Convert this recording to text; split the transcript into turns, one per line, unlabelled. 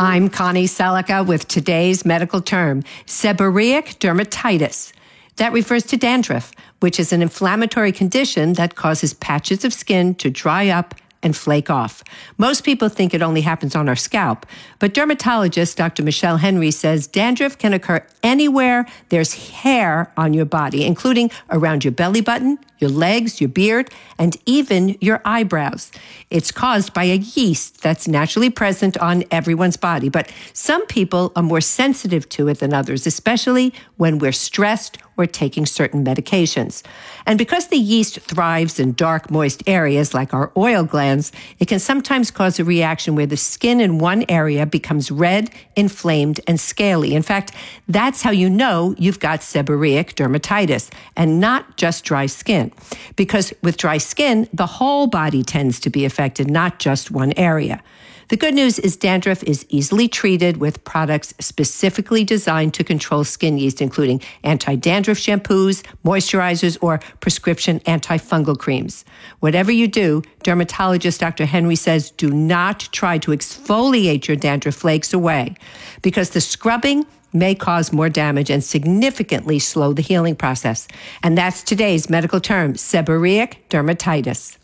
I'm Connie Selica with today's medical term, seborrheic dermatitis. That refers to dandruff, which is an inflammatory condition that causes patches of skin to dry up and flake off. Most people think it only happens on our scalp, but dermatologist Dr. Michelle Henry says dandruff can occur anywhere there's hair on your body, including around your belly button, your legs, your beard, and even your eyebrows. It's caused by a yeast that's naturally present on everyone's body, but some people are more sensitive to it than others, especially when we're stressed or taking certain medications. And because the yeast thrives in dark, moist areas like our oil glands, it can sometimes cause a reaction where the skin in one area becomes red, inflamed, and scaly. In fact, that's how you know you've got seborrheic dermatitis and not just dry skin. Because with dry skin, the whole body tends to be affected, not just one area. The good news is dandruff is easily treated with products specifically designed to control skin yeast, including anti-dandruff shampoos, moisturizers, or prescription antifungal creams. Whatever you do, dermatologist Dr. Henry says do not try to exfoliate your dandruff flakes away, because the scrubbing may cause more damage and significantly slow the healing process. And that's today's medical term, seborrheic dermatitis.